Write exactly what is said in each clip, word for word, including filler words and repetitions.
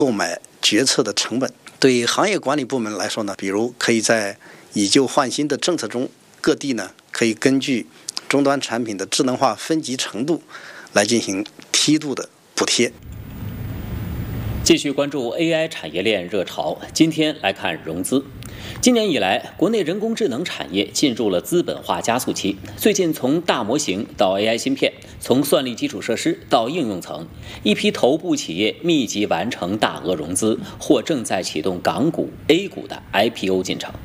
购买决策的成本。对于行业管理部门来说呢，比如可以在以旧换新的政策中，各地呢可以根据终端产品的智能化分级程度来进行梯度的补贴。 继续关注 A I 产业链热潮，今天来看融资。今年以来，国内人工智能产业进入了资本化加速期。最近，从大模型到 A I 芯片，从算力基础设施到应用层，一批头部企业密集完成大额融资，或正在启动港股、A 股的 I P O 进程。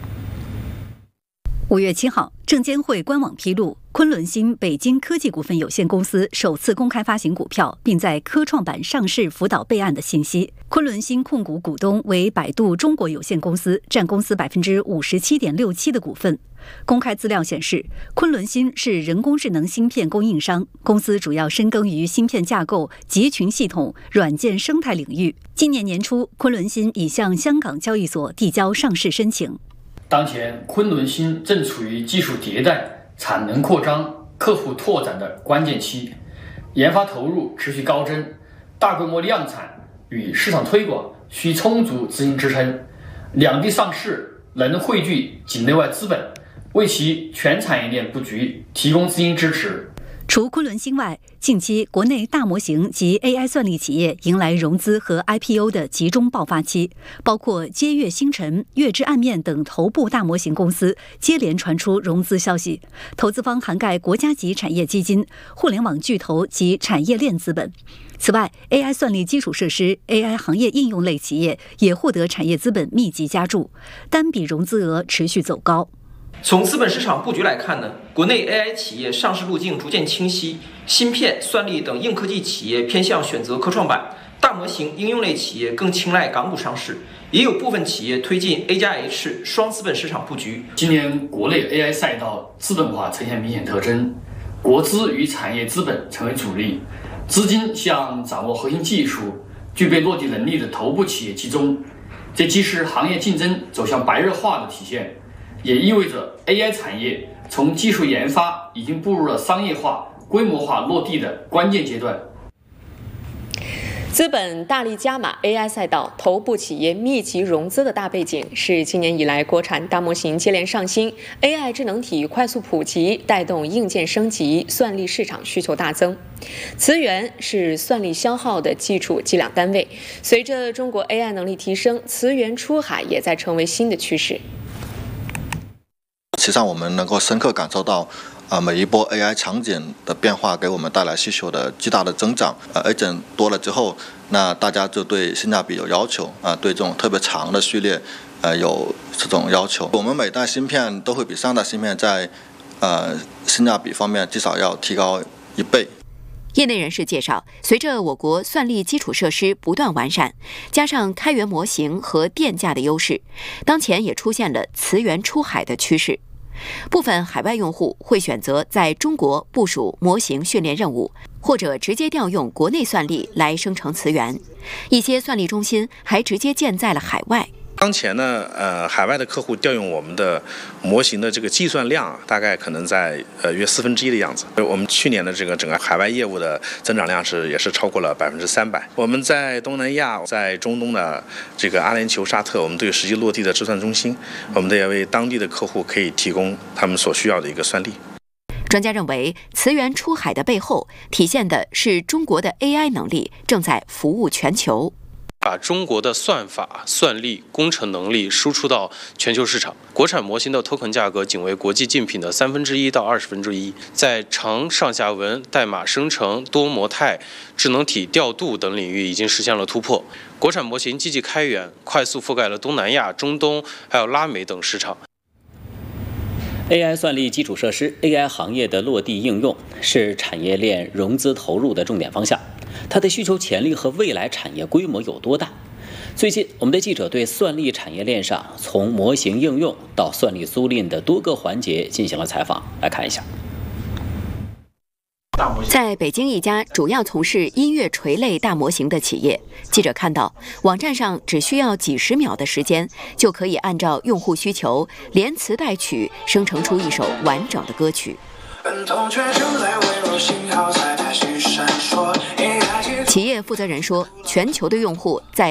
五月七号，证监会官网披露，昆仑芯北京科技股份有限公司首次公开发行股票，并在科创板上市辅导备案的信息。昆仑芯控股股东为百度中国有限公司，占公司百分之五十七点六七的股份。公开资料显示，昆仑芯是人工智能芯片供应商，公司主要深耕于芯片架构、集群系统、软件生态领域。今年年初，昆仑芯已向香港交易所递交上市申请。 当前，昆仑芯正处于技术迭代、产能扩张、客户拓展的关键期，研发投入持续高增，大规模量产与市场推广需充足资金支撑。两地上市能汇聚境内外资本，为其全产业链布局提供资金支持。 除昆仑芯外，近期国内大模型及 A I 算力企业迎来融资和 I P O 的集中爆发期，包括接月星辰、月之暗面等头部大模型公司接连传出融资消息，投资方涵盖国家级产业基金、互联网巨头及产业链资本。此外 ，A I 算力基础设施、A I 行业应用类企业也获得产业资本密集加注，单笔融资额持续走高。 从资本市场布局来看呢，国内 A I 企业上市路径逐渐清晰，芯片、算力等硬科技企业偏向选择科创板，大模型应用类企业更青睐港股上市，也有部分企业推进 A 加 H 双资本市场布局。 今年国内 A I 赛道资本化呈现明显特征，国资与产业资本成为主力，资金向掌握核心技术、具备落地能力的头部企业集中，这既是行业竞争走向白热化的体现，也意味着 A I 产业从技术研发已经步入了商业化、规模化落地的关键阶段。 资本大力加码 A I 赛道，头部企业密集融资的大背景，是今年以来国产大模型接连上新， A I 智能体快速普及，带动硬件升级，算力市场需求大增。磁源是算力消耗的基础计量单位，随着中国 A I 能力提升，磁源出海也在成为新的趋势。 实际上，我们能够深刻感受到，啊、呃，每一波 A I 场景的变化给我们带来需求的巨大的增长。呃 ，agent 多了之后，那大家就对性价比有要求，啊、呃，对这种特别长的序列，呃，有这种要求。我们每代芯片都会比上代芯片在，呃，性价比方面至少要提高一倍。 业内人士介绍，随着我国算力基础设施不断完善，加上开源模型和电价的优势，当前也出现了磁源出海的趋势。部分海外用户会选择在中国部署模型训练任务，或者直接调用国内算力来生成磁源。一些算力中心还直接建在了海外。 当前呢，呃，海外的客户调用我们的模型的这个计算量，大概可能在呃约四分之一的样子。我们去年的这个整个海外业务的增长量是也是超过了百分之三百。我们在东南亚、在中东的这个阿联酋、沙特，我们都有实际落地的计算中心，我们都要为当地的客户可以提供他们所需要的一个算力。 专家认为，磁源出海的背后体现的是中国的 A I 能力正在服务全球。 把中国的算法、算力、工程能力输出到全球市场，国产模型的 token 价格仅为国际竞品的三分之一到二十分之一，在长上下文、代码生成、多模态、智能体调度等领域已经实现了突破。国产模型积极开源，快速覆盖了东南亚、中东还有拉美等市场。 A I 算力基础设施 A I 行业的落地应用是产业链融资投入的重点方向，它的需求潜力和未来产业规模有多大？最近，我们的记者对算力产业链上从模型应用到算力租赁的多个环节进行了采访，来看一下。 在北京一家主要从事音乐锤类大模型的企业，记者看到网站上只需要几十秒的时间，就可以按照用户需求连词带曲生成出一首完整的歌曲。本同却正在微弱信号在排序闪烁，一开启企业负责人说，全球的用户在